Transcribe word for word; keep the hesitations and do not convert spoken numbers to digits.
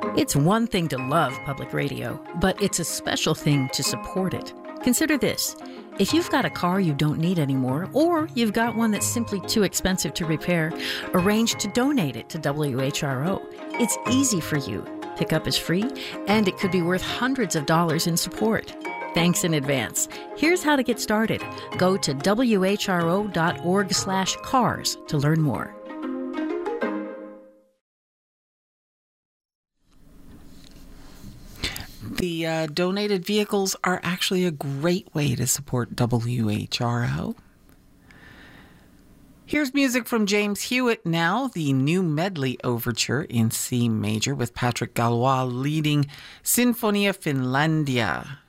It's one thing to love public radio, but it's a special thing to support it. Consider this. If you've got a car you don't need anymore, or you've got one that's simply too expensive to repair, arrange to donate it to W H R O. It's easy for you. Pickup is free, and it could be worth hundreds of dollars in support. Thanks in advance. Here's how to get started. Go to W H R O dot org slash cars to learn more. The uh, donated vehicles are actually a great way to support W H R O. Here's music from James Hewitt now, the new medley overture in C major with Patrick Galois leading Sinfonia Finlandia.